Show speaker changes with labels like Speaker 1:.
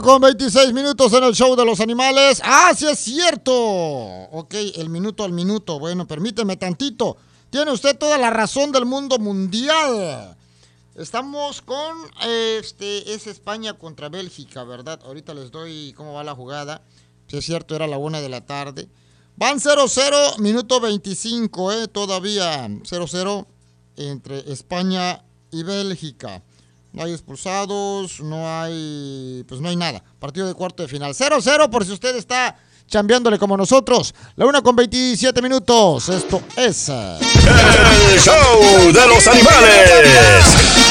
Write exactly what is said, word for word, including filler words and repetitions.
Speaker 1: con veintiséis minutos en el show de los animales. ¡Ah, sí es cierto! Ok, el minuto al minuto. Bueno, permíteme tantito. Tiene usted toda la razón del mundo mundial. Estamos con, este, es España contra Bélgica, ¿verdad? Ahorita les doy cómo va la jugada. Si es cierto, era la una de la tarde. Van cero cero, minuto veinticinco, ¿eh? Todavía cero cero entre España y Bélgica. No hay expulsados, no hay, pues no hay nada. Partido de cuarto de final. cero cero por si usted está chambeándole como nosotros. La una con veintisiete minutos. Esto es...
Speaker 2: El show de los animales.